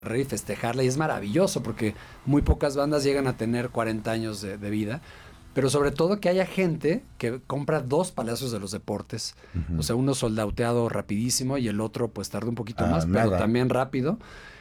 y festejarla, y es maravilloso porque muy pocas bandas llegan a tener 40 años de vida, pero sobre todo que haya gente que compra 2 Palacios de los Deportes, o sea, uno soldauteado rapidísimo y el otro pues tarda un poquito más, nada. pero también rápido,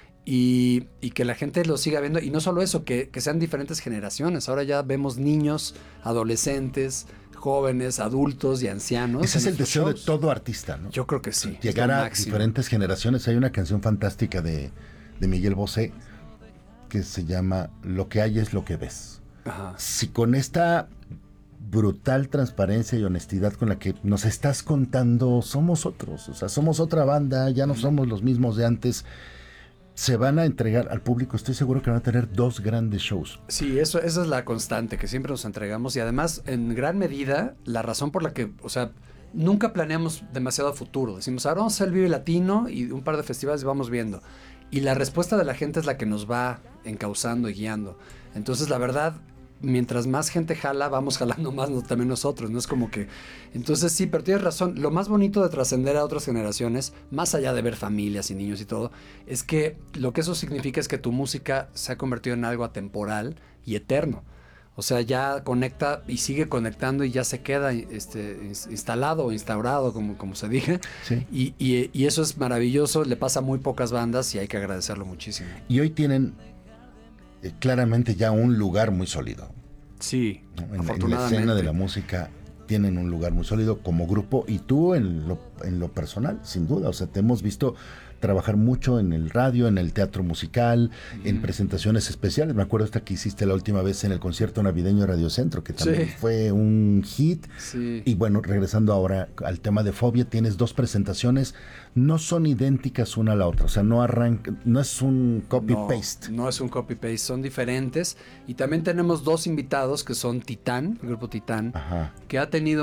y que la gente lo siga viendo, y no solo eso, que sean diferentes generaciones. Ahora ya vemos niños, adolescentes, jóvenes, adultos y ancianos. Ese es el deseo shows. de todo artista, ¿no? Yo creo que sí. Llegar a diferentes generaciones. Hay una canción fantástica de Miguel Bosé que se llama Lo que hay es lo que ves. Ajá. Si con esta brutal transparencia y honestidad con la que nos estás contando somos otros, o sea, somos otra banda, ya no somos los mismos de antes, se van a entregar al público, estoy seguro que van a tener 2 grandes shows. Sí, esa es la constante que siempre nos entregamos, y además en gran medida la razón por la que, o sea, nunca planeamos demasiado a futuro. Decimos, ahora vamos a hacer el Vive Latino y un par de festivales y vamos viendo. Y la respuesta de la gente es la que nos va encauzando y guiando. Entonces, la verdad, mientras más gente jala, vamos jalando más también nosotros. No es como que... Entonces, sí, pero tienes razón. Lo más bonito de trascender a otras generaciones, más allá de ver familias y niños y todo, es que lo que eso significa es que tu música se ha convertido en algo atemporal y eterno. O sea, ya conecta y sigue conectando y ya se queda instalado o instaurado, como se diga. Sí. Y eso es maravilloso, le pasa a muy pocas bandas y hay que agradecerlo muchísimo. Y hoy tienen claramente ya un lugar muy sólido. Sí, ¿no? afortunadamente. En la escena de la música tienen un lugar muy sólido como grupo, y tú en lo personal, sin duda. O sea, te hemos visto trabajar mucho en el radio, en el teatro musical, en presentaciones especiales. Me acuerdo hasta que hiciste la última vez en el concierto navideño Radio Centro, que también fue un hit. Sí. Y bueno, regresando ahora al tema de Fobia, tienes 2 presentaciones, no son idénticas una a la otra, o sea, no es un copy-paste. No es un copy-paste, son diferentes. Y también tenemos 2 invitados que son Titán, el grupo Titán, Ajá. que ha tenido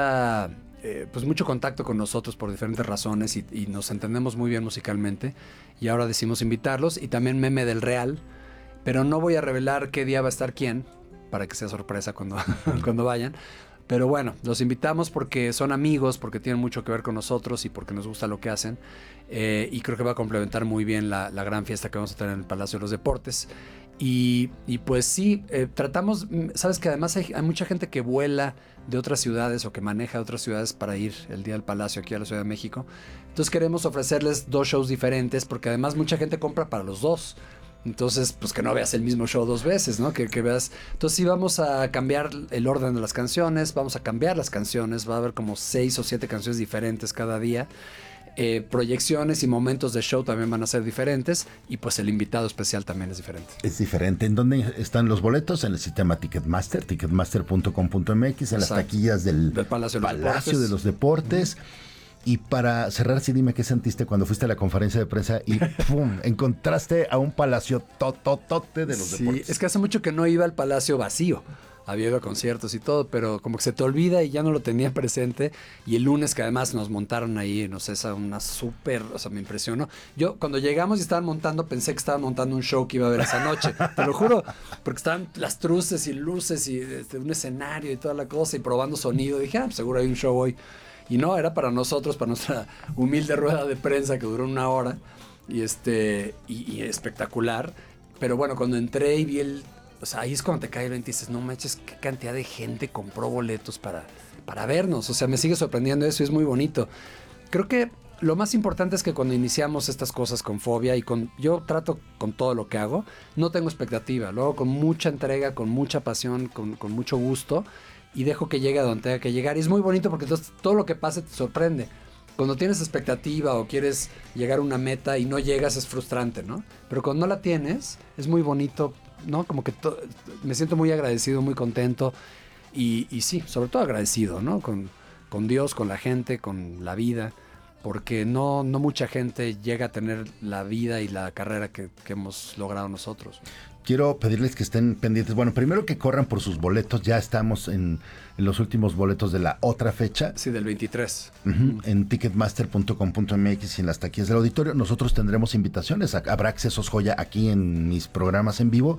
mucho contacto con nosotros por diferentes razones y nos entendemos muy bien musicalmente, y ahora decidimos invitarlos. Y también Meme del Real, pero no voy a revelar qué día va a estar quién, para que sea sorpresa cuando vayan. Pero bueno, los invitamos porque son amigos, porque tienen mucho que ver con nosotros y porque nos gusta lo que hacen, y creo que va a complementar muy bien la gran fiesta que vamos a tener en el Palacio de los Deportes. Y pues sí, tratamos, sabes que además hay mucha gente que vuela de otras ciudades o que maneja de otras ciudades para ir el día del Palacio aquí a la Ciudad de México. Entonces queremos ofrecerles 2 shows diferentes, porque además mucha gente compra para los 2. Entonces, pues que no veas el mismo show 2 veces, ¿no? Que veas... Entonces sí, vamos a cambiar el orden de las canciones, vamos a cambiar las canciones, va a haber como 6 o 7 canciones diferentes cada día. Proyecciones y momentos de show también van a ser diferentes, y pues el invitado especial también es diferente. Es diferente. ¿En dónde están los boletos? En el sistema Ticketmaster, ticketmaster.com.mx, en las taquillas del Palacio de los Deportes. Y para cerrar, sí, dime qué sentiste cuando fuiste a la conferencia de prensa y ¡pum! Encontraste a un palacio tototote de los deportes. Sí, es que hace mucho que no iba al Palacio vacío. Había ido a conciertos y todo, pero como que se te olvida y ya no lo tenía presente. Y el lunes, que además nos montaron ahí, no sé, una súper, o sea, me impresionó. Yo cuando llegamos y estaban montando, pensé que estaban montando un show que iba a haber esa noche, te lo juro, porque estaban las truces y luces y un escenario y toda la cosa y probando sonido. Dije, pues seguro hay un show hoy. Y no, era para nosotros, para nuestra humilde rueda de prensa que duró 1 hora y espectacular. Pero bueno, cuando entré y vi o sea, ahí es cuando te cae el 20 y dices, no manches, qué cantidad de gente compró boletos para vernos. O sea, me sigue sorprendiendo eso y es muy bonito. Creo que lo más importante es que cuando iniciamos estas cosas con Fobia yo trato con todo lo que hago, no tengo expectativa, lo hago con mucha entrega, con mucha pasión, con mucho gusto, y dejo que llegue a donde tenga que llegar. Y es muy bonito porque entonces todo lo que pase te sorprende. Cuando tienes expectativa o quieres llegar a una meta y no llegas, es frustrante, ¿no? Pero cuando no la tienes, es muy bonito, ¿no? Como que me siento muy agradecido, muy contento y sí, sobre todo agradecido, ¿no? Con Dios, con la gente, con la vida, porque no mucha gente llega a tener la vida y la carrera que hemos logrado nosotros. Quiero pedirles que estén pendientes. Bueno, primero que corran por sus boletos. Ya estamos en los últimos boletos de la otra fecha. Sí, del 23. En ticketmaster.com.mx y en las taquillas del auditorio. Nosotros tendremos invitaciones. Habrá accesos joya aquí en mis programas en vivo.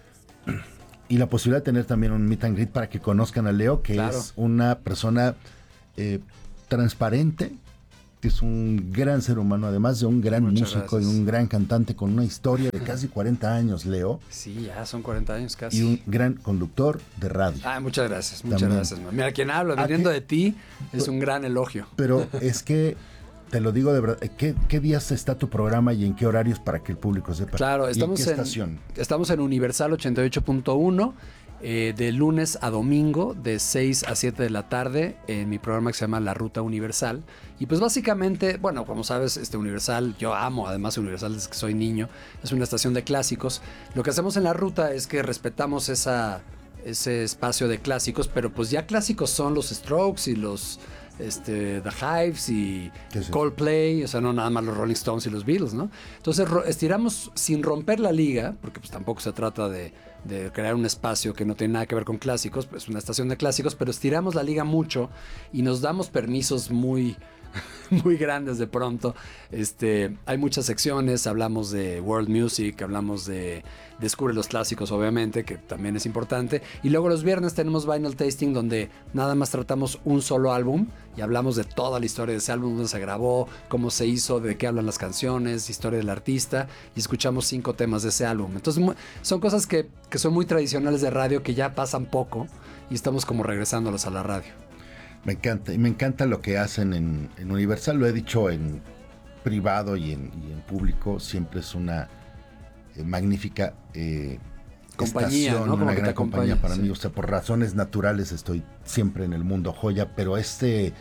Y la posibilidad de tener también un meet and greet para que conozcan a Leo, que es una persona transparente, es un gran ser humano, además de un gran músico y un gran cantante con una historia de casi 40 años, Leo. Sí, ya son 40 años casi. Y un gran conductor de radio. Muchas gracias, muchas gracias. Mira, quien habla, viniendo de ti, es un gran elogio. Pero es que, te lo digo de verdad, ¿qué días está tu programa y en qué horarios para que el público sepa? Claro, estamos ¿en qué estación? Estamos en Universal 88.1. De lunes a domingo de 6 a 7 de la tarde en mi programa que se llama La Ruta Universal. Y pues básicamente, bueno, como sabes, Universal, yo amo además Universal desde que soy niño, es una estación de clásicos. Lo que hacemos en La Ruta es que respetamos ese espacio de clásicos, pero pues ya clásicos son los Strokes y los The Hives y Coldplay, o sea, no nada más los Rolling Stones y los Beatles, ¿no? Entonces estiramos sin romper la liga, porque pues tampoco se trata de crear un espacio que no tiene nada que ver con clásicos, pues una estación de clásicos, pero estiramos la liga mucho y nos damos permisos muy grandes de pronto. Hay muchas secciones, hablamos de World Music, hablamos de Descubre los Clásicos, obviamente, que también es importante. Y luego los viernes tenemos Vinyl Tasting, donde nada más tratamos un solo álbum y hablamos de toda la historia de ese álbum, dónde se grabó, cómo se hizo, de qué hablan las canciones, historia del artista, y escuchamos 5 temas de ese álbum. Entonces son cosas que son muy tradicionales de radio, que ya pasan poco y estamos como regresándolos a la radio. Me encanta, y me encanta lo que hacen en Universal, lo he dicho en privado y en público, siempre es una magnífica compañía, estación, ¿no? una gran compañía para sí. mí, o sea, por razones naturales estoy siempre en el mundo joya, pero este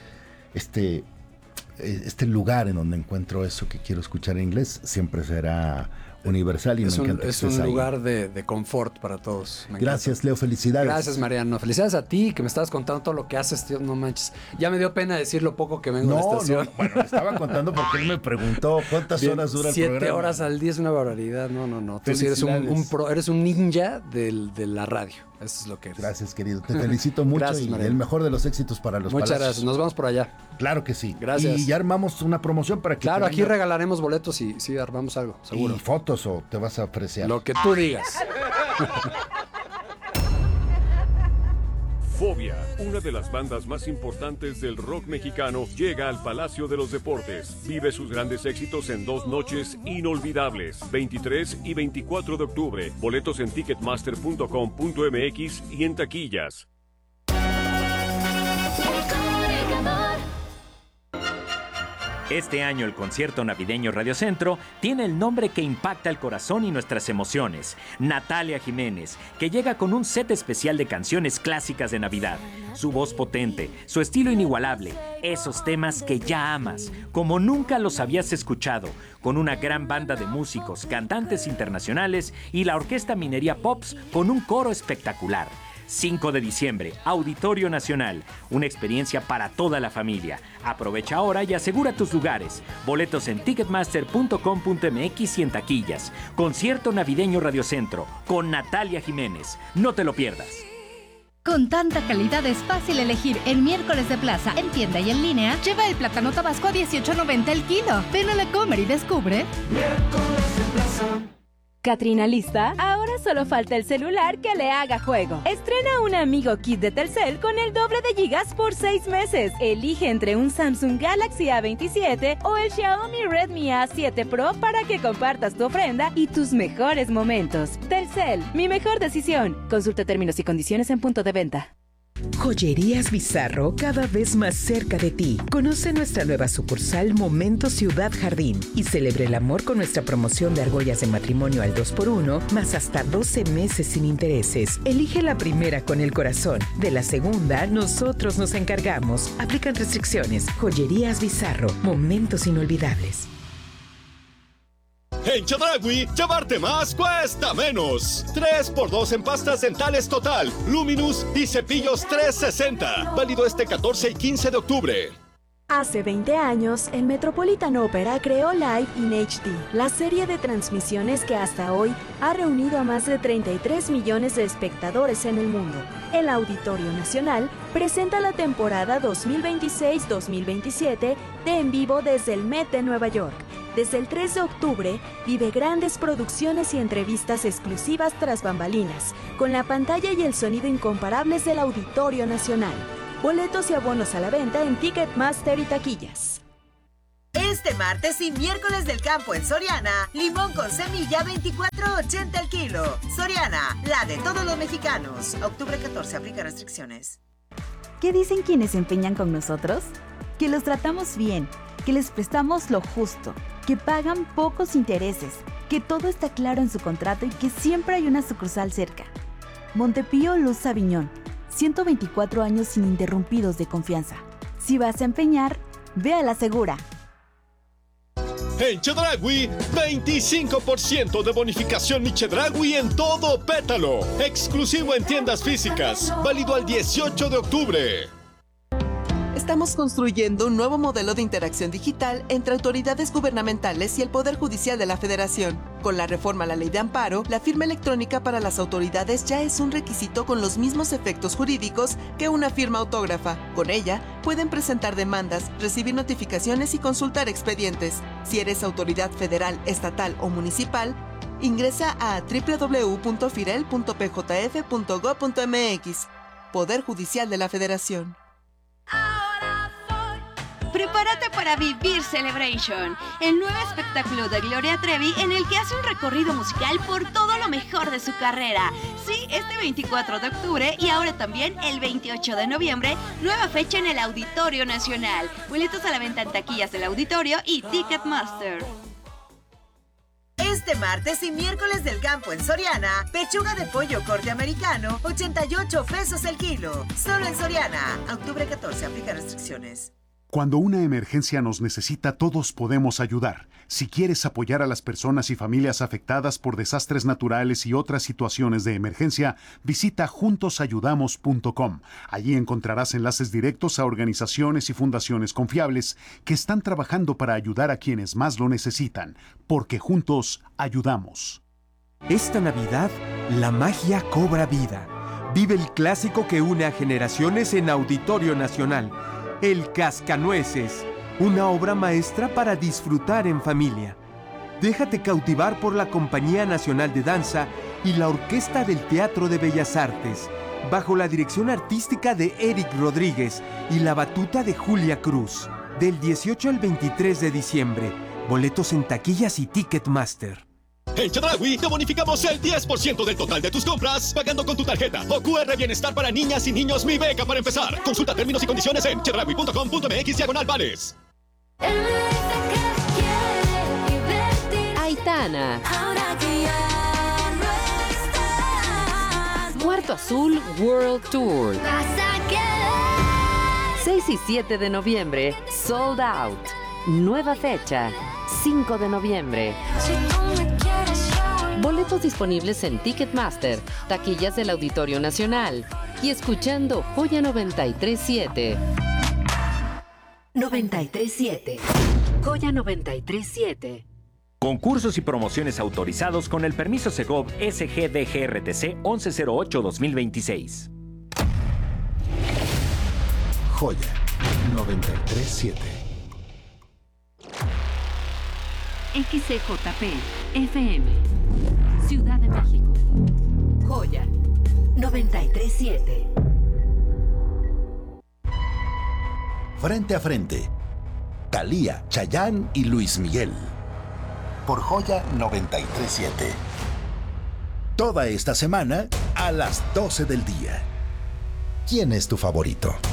lugar en donde encuentro eso que quiero escuchar en inglés siempre será Universal y me encanta que estés un ahí. lugar de confort para todos. Gracias, Leo, felicidades. Gracias, Mariano. Felicidades a ti, que me estabas contando todo lo que haces, tío, no manches. Ya me dio pena decir lo poco que vengo de la estación. No, bueno, estaba contando porque él me preguntó cuántas horas dura el programa. 7 horas al día es una barbaridad. No. Tú sí eres un pro, eres un ninja de la radio. Eso es lo que eres. Gracias, querido. Te felicito mucho. Gracias, y Mariano. El mejor de los éxitos para los Muchas Palacios. gracias. Nos vamos por allá. Claro que sí. Gracias. Y ya armamos una promoción para que Claro, aquí venga. regalaremos boletos y sí, armamos algo, seguro. ¿Y fotos o te vas a apreciar? Lo que tú digas. Fobia, una de las bandas más importantes del rock mexicano, llega al Palacio de los Deportes. Vive sus grandes éxitos en 2 noches inolvidables, 23 y 24 de octubre. Boletos en ticketmaster.com.mx y en taquillas. Este año el concierto navideño Radio Centro tiene el nombre que impacta el corazón y nuestras emociones. Natalia Jiménez, que llega con un set especial de canciones clásicas de Navidad. Su voz potente, su estilo inigualable, esos temas que ya amas, como nunca los habías escuchado, con una gran banda de músicos, cantantes internacionales y la Orquesta Minería Pops con un coro espectacular. 5 de diciembre, Auditorio Nacional, una experiencia para toda la familia. Aprovecha ahora y asegura tus lugares. Boletos en ticketmaster.com.mx y en taquillas. Concierto navideño Radio Centro con Natalia Jiménez. No te lo pierdas. Con tanta calidad es fácil elegir en Miércoles de Plaza, en tienda y en línea. Lleva el plátano tabasco a $18.90 el kilo. Ven a la Comer y descubre. Miércoles de Plaza. ¿Catrina lista? Ahora solo falta el celular que le haga juego. Estrena un Amigo Kit de Telcel con el doble de gigas por 6 meses. Elige entre un Samsung Galaxy A27 o el Xiaomi Redmi A7 Pro para que compartas tu ofrenda y tus mejores momentos. Telcel, mi mejor decisión. Consulta términos y condiciones en punto de venta. Joyerías Bizarro, cada vez más cerca de ti. Conoce nuestra nueva sucursal Momento Ciudad Jardín y celebre el amor con nuestra promoción de argollas de matrimonio al 2x1, más hasta 12 meses sin intereses. Elige la primera con el corazón. De la segunda, nosotros nos encargamos. Aplican restricciones. Joyerías Bizarro, momentos inolvidables. En Chedraui, llevarte más cuesta menos. 3x2 en pastas dentales Total, Luminous y cepillos 360. Válido este 14 y 15 de octubre. Hace 20 años, el Metropolitan Opera creó Live in HD, la serie de transmisiones que hasta hoy ha reunido a más de 33 millones de espectadores en el mundo. El Auditorio Nacional presenta la temporada 2026-2027 de En Vivo desde el Met de Nueva York. Desde el 3 de octubre, vive grandes producciones y entrevistas exclusivas tras bambalinas, con la pantalla y el sonido incomparables del Auditorio Nacional. Boletos y abonos a la venta en Ticketmaster y taquillas. Este martes y miércoles del campo en Soriana, limón con semilla 24.80 el kilo. Soriana, la de todos los mexicanos. Octubre 14, aplica restricciones. ¿Qué dicen quienes se empeñan con nosotros? Que los tratamos bien, que les prestamos lo justo, que pagan pocos intereses, que todo está claro en su contrato y que siempre hay una sucursal cerca. Montepío Luz Aviñón, 124 años ininterrumpidos de confianza. Si vas a empeñar, ve a la segura. En Chedraui, 25% de bonificación Mi Chedraui en todo Pétalo. Exclusivo en tiendas físicas. Válido al 18 de octubre. Estamos construyendo un nuevo modelo de interacción digital entre autoridades gubernamentales y el Poder Judicial de la Federación. Con la reforma a la Ley de Amparo, la firma electrónica para las autoridades ya es un requisito con los mismos efectos jurídicos que una firma autógrafa. Con ella, pueden presentar demandas, recibir notificaciones y consultar expedientes. Si eres autoridad federal, estatal o municipal, ingresa a www.firel.pjf.gov.mx. Poder Judicial de la Federación. Prepárate para vivir Celebration, el nuevo espectáculo de Gloria Trevi en el que hace un recorrido musical por todo lo mejor de su carrera. Sí, este 24 de octubre y ahora también el 28 de noviembre, nueva fecha en el Auditorio Nacional. Boletos a la venta en taquillas del auditorio y Ticketmaster. Este martes y miércoles del campo en Soriana, pechuga de pollo corte americano, 88 pesos el kilo. Solo en Soriana. Octubre 14, aplica restricciones. Cuando una emergencia nos necesita, todos podemos ayudar. Si quieres apoyar a las personas y familias afectadas por desastres naturales y otras situaciones de emergencia, visita juntosayudamos.com. Allí encontrarás enlaces directos a organizaciones y fundaciones confiables que están trabajando para ayudar a quienes más lo necesitan, porque juntos ayudamos. Esta Navidad, la magia cobra vida. Vive el clásico que une a generaciones en Auditorio Nacional. El Cascanueces, una obra maestra para disfrutar en familia. Déjate cautivar por la Compañía Nacional de Danza y la Orquesta del Teatro de Bellas Artes, bajo la dirección artística de Eric Rodríguez y la batuta de Julia Cruz. Del 18 al 23 de diciembre. Boletos en taquillas y Ticketmaster. En Chedraui te bonificamos el 10% del total de tus compras pagando con tu tarjeta o QR Bienestar para niñas y niños Mi Beca para empezar. Consulta términos y condiciones en chedraui.com.mx/vales. Aitana. Cuarto Azul World Tour. 6 y 7 de noviembre, Sold Out. Nueva fecha, 5 de noviembre. Boletos disponibles en Ticketmaster, taquillas del Auditorio Nacional y escuchando Joya 93.7. 93.7. Joya 93.7. Concursos y promociones autorizados con el permiso Segov SGDGRTC 1108-2026. Joya 93.7. XCJP FM, Ciudad de México. Joya 93.7. Frente a frente. Thalía, Chayanne y Luis Miguel. Por Joya 93.7. Toda esta semana a las 12 del día. ¿Quién es tu favorito?